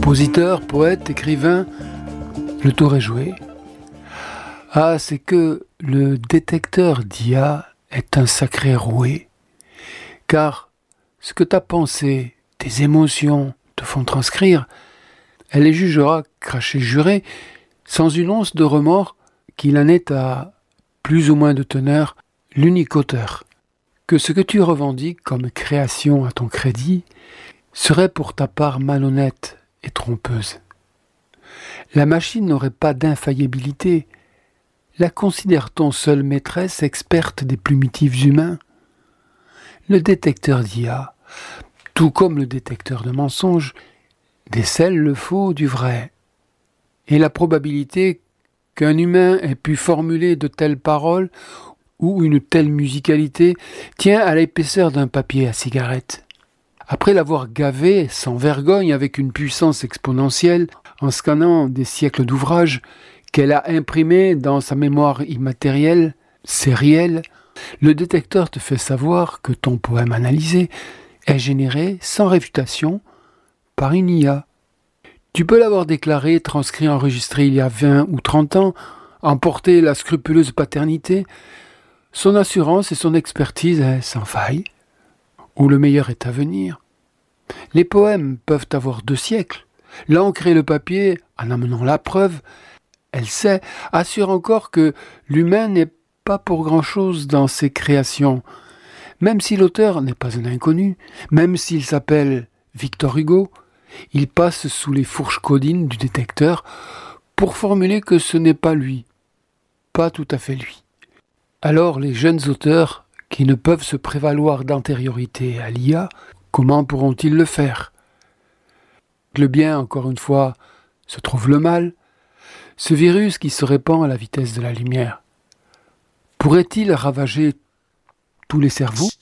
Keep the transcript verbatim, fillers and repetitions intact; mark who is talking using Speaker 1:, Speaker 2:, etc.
Speaker 1: Compositeur, poète, écrivain, le tour est joué. Ah, c'est que le détecteur d'I A est un sacré roué, car ce que ta pensée, tes émotions te font transcrire, elle les jugera craché juré, sans une once de remords qu'il en est à plus ou moins de teneur l'unique auteur. Que ce que tu revendiques comme création à ton crédit serait pour ta part malhonnête et trompeuse. La machine n'aurait pas d'infaillibilité. La considère-t-on seule maîtresse, experte des plumitifs humains? Le détecteur d'I A, tout comme le détecteur de mensonges, décèle le faux du vrai. Et la probabilité qu'un humain ait pu formuler de telles paroles ou une telle musicalité tient à l'épaisseur d'un papier à cigarette. Après l'avoir gavé sans vergogne avec une puissance exponentielle, en scannant des siècles d'ouvrages qu'elle a imprimés dans sa mémoire immatérielle, sérielle, le détecteur te fait savoir que ton poème analysé est généré sans réfutation par une I A. Tu peux l'avoir déclaré, transcrit, enregistré il y a vingt ou trente ans, emporter la scrupuleuse paternité. Son assurance et son expertise est sans faille, ou le meilleur est à venir. Les poèmes peuvent avoir deux siècles. L'encre et le papier, en amenant la preuve, elle sait, assure encore que l'humain n'est pas pour grand-chose dans ses créations. Même si l'auteur n'est pas un inconnu, même s'il s'appelle Victor Hugo, il passe sous les fourches codines du détecteur pour formuler que ce n'est pas lui, pas tout à fait lui. Alors les jeunes auteurs qui ne peuvent se prévaloir d'antériorité à l'I A, comment pourront-ils le faire? Le bien, encore une fois, se trouve le mal, ce virus qui se répand à la vitesse de la lumière. Pourrait-il ravager tous les cerveaux ?